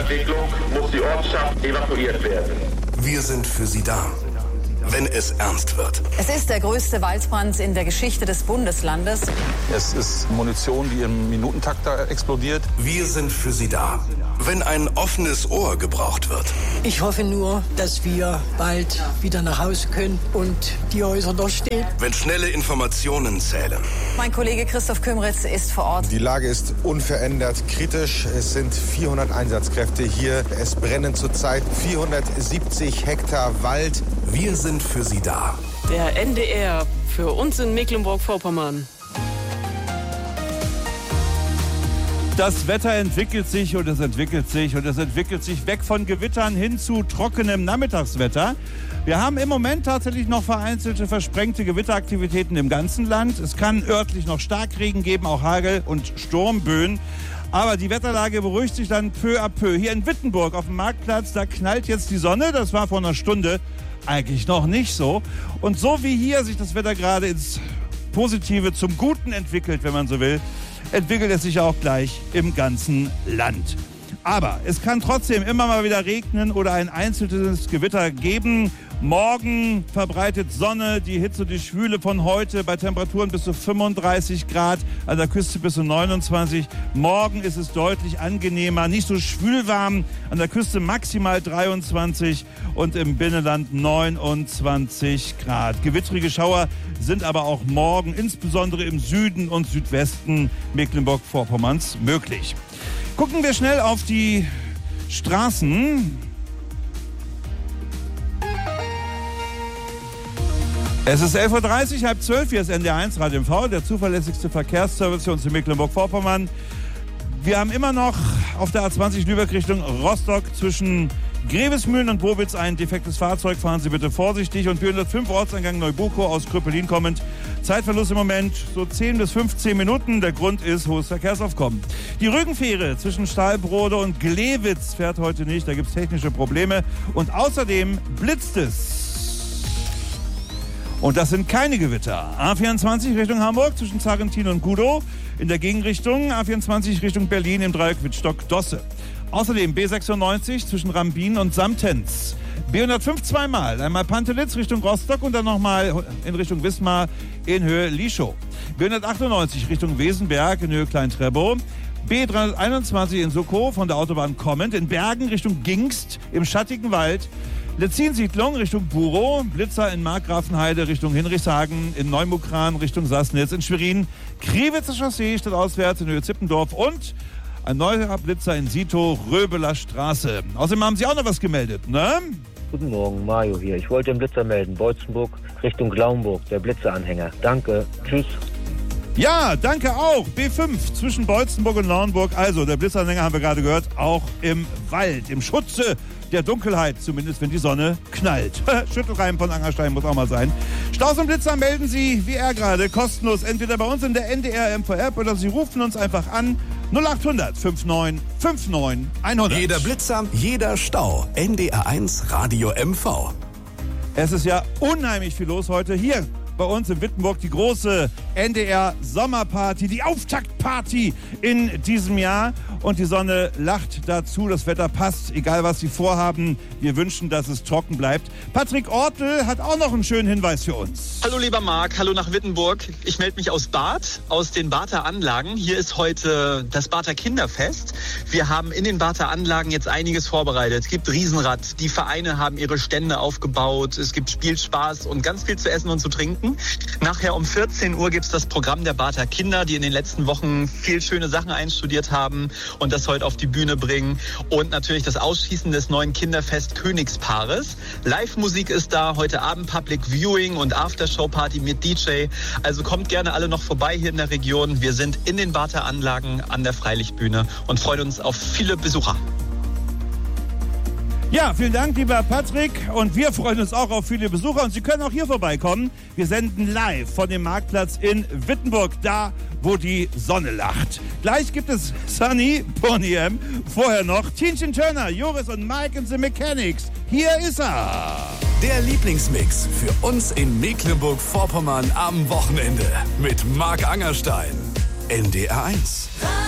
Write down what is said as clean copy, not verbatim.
Entwicklung muss die Ortschaft evakuiert werden. Wir sind für Sie da, wenn es ernst wird. Es ist der größte Waldbrand in der Geschichte des Bundeslandes. Es ist Munition, die im Minutentakt da explodiert. Wir sind für Sie da, wenn ein offenes Ohr gebraucht wird. Ich hoffe nur, dass wir bald wieder nach Hause können und die Häuser noch stehen. Wenn schnelle Informationen zählen. Mein Kollege Christoph Kümritz ist vor Ort. Die Lage ist unverändert kritisch. Es sind 400 Einsatzkräfte hier. Es brennen zurzeit 470 Hektar Wald. Wir sind für Sie da. Der NDR für uns in Mecklenburg-Vorpommern. Das Wetter entwickelt sich und es entwickelt sich und es entwickelt sich weg von Gewittern hin zu trockenem Nachmittagswetter. Wir haben im Moment tatsächlich noch vereinzelte versprengte Gewitteraktivitäten im ganzen Land. Es kann örtlich noch Starkregen geben, auch Hagel und Sturmböen. Aber die Wetterlage beruhigt sich dann peu à peu. Hier in Wittenburg auf dem Marktplatz, da knallt jetzt die Sonne. Das war vor einer Stunde eigentlich noch nicht so. Und so wie hier sich das Wetter gerade ins Positive zum Guten entwickelt, wenn man so will, entwickelt es sich auch gleich im ganzen Land. Aber es kann trotzdem immer mal wieder regnen oder ein einzelnes Gewitter geben. Morgen verbreitet Sonne, die Hitze und die Schwüle von heute bei Temperaturen bis zu 35 Grad, an der Küste bis zu 29. Morgen ist es deutlich angenehmer, nicht so schwülwarm, an der Küste maximal 23 und im Binnenland 29 Grad. Gewittrige Schauer sind aber auch morgen, insbesondere im Süden und Südwesten Mecklenburg-Vorpommerns, möglich. Gucken wir schnell auf die Straßen. Es ist 11:30 Uhr, halb 12. Hier ist NDR1 Radio MV, der zuverlässigste Verkehrsservice für uns in Mecklenburg-Vorpommern. Wir haben immer noch auf der A20 Lübeck Richtung Rostock zwischen Grevesmühlen und Bobitz ein defektes Fahrzeug. Fahren Sie bitte vorsichtig. Und 405 Ortseingang Neubuchow aus Krüppelin kommend. Zeitverlust im Moment so 10 bis 15 Minuten. Der Grund ist hohes Verkehrsaufkommen. Die Rügenfähre zwischen Stahlbrode und Glewitz fährt heute nicht. Da gibt es technische Probleme. Und außerdem blitzt es. Und das sind keine Gewitter. A24 Richtung Hamburg zwischen Zarrentin und Gudow. In der Gegenrichtung A24 Richtung Berlin im Dreieck Wittstock-Dosse. Außerdem B96 zwischen Rambin und Samtens. B105 zweimal. Einmal Pantelitz Richtung Rostock und dann nochmal in Richtung Wismar in Höhe Lischow. B198 Richtung Wesenberg in Höhe Klein-Trebow. B321 in Suckow von der Autobahn kommend. In Bergen Richtung Gingst im schattigen Wald. Lezin-Siedlung Richtung Burow, Blitzer in Markgrafenheide Richtung Hinrichshagen, in Neumukran Richtung Sassnitz, in Schwerin, Kriwitzer Chaussee stadtauswärts in Höhe Zippendorf und ein neuer Blitzer in Sito, Röbeler Straße. Außerdem haben Sie auch noch was gemeldet, ne? Guten Morgen, Mario hier. Ich wollte den Blitzer melden. Beutzenburg Richtung Glaumburg, der Blitzeranhänger. Danke. Tschüss. Ja, danke auch. B5 zwischen Beutzenburg und Lauenburg. Also, der Blitzeranhänger haben wir gerade gehört, auch im Wald, im Schutze der Dunkelheit, zumindest wenn die Sonne knallt. Schüttelreim von Angerstein muss auch mal sein. Staus und Blitzer melden Sie, wie er gerade, kostenlos, entweder bei uns in der NDR MV-App oder Sie rufen uns einfach an 0800 59 59 100. Jeder Blitzer, jeder Stau. NDR1 Radio MV. Es ist ja unheimlich viel los heute hier bei uns in Wittenburg, die große NDR-Sommerparty, die Auftaktparty in diesem Jahr. Und die Sonne lacht dazu, das Wetter passt, egal was Sie vorhaben. Wir wünschen, dass es trocken bleibt. Patrick Ortel hat auch noch einen schönen Hinweis für uns. Hallo lieber Marc, hallo nach Wittenburg. Ich melde mich aus Barth, aus den Barther Anlagen. Hier ist heute das Barther Kinderfest. Wir haben in den Barther Anlagen jetzt einiges vorbereitet. Es gibt Riesenrad, die Vereine haben ihre Stände aufgebaut. Es gibt Spielspaß und ganz viel zu essen und zu trinken. Nachher um 14 Uhr gibt es das Programm der Barther Kinder, die in den letzten Wochen viel schöne Sachen einstudiert haben und das heute auf die Bühne bringen. Und natürlich das Ausschießen des neuen Kinderfest Königspaares. Live-Musik ist da, heute Abend Public Viewing und Aftershow-Party mit DJ. Also kommt gerne alle noch vorbei hier in der Region. Wir sind in den Barther Anlagen an der Freilichtbühne und freuen uns auf viele Besucher. Ja, vielen Dank, lieber Patrick. Und wir freuen uns auch auf viele Besucher. Und Sie können auch hier vorbeikommen. Wir senden live von dem Marktplatz in Wittenburg, da, wo die Sonne lacht. Gleich gibt es Sunny Boney M. Vorher noch Tienchen Turner, Joris und Mike and the Mechanics. Hier ist er. Der Lieblingsmix für uns in Mecklenburg-Vorpommern am Wochenende mit Marc Angerstein. NDR1.